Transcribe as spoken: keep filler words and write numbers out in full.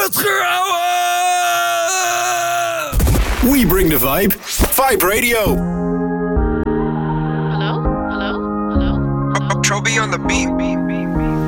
Rutger, ouwe! We bring the vibe. Vibe Radio. Hello? Hello? Hello? Hello? Tro B on the beat.